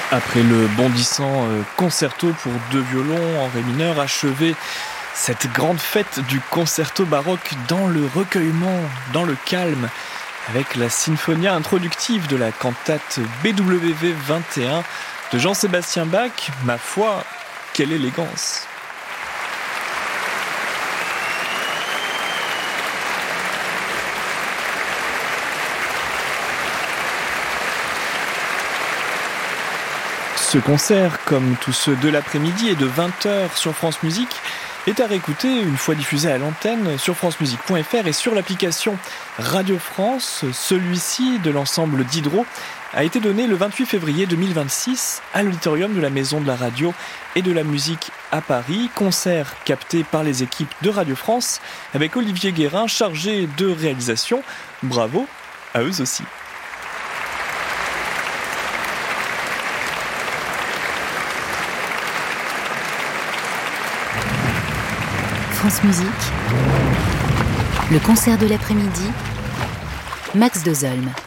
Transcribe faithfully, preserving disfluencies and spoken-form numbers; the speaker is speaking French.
Après le bondissant concerto pour deux violons en ré mineur, achevé cette grande fête du concerto baroque dans le recueillement, dans le calme, avec la sinfonia introductive de la cantate B W V vingt et un de Jean-Sébastien Bach. Ma foi, quelle élégance! Ce concert, comme tous ceux de l'après-midi et de vingt heures sur France Musique, est à réécouter une fois diffusé à l'antenne sur francemusique point f r et sur l'application Radio France. Celui-ci, de l'ensemble Diderot, a été donné le vingt-huit février deux mille vingt-six à l'auditorium de la Maison de la Radio et de la Musique à Paris. Concert capté par les équipes de Radio France avec Olivier Guérin, chargé de réalisation. Bravo à eux aussi. France Musique, le concert de l'après-midi, Max Dozolm.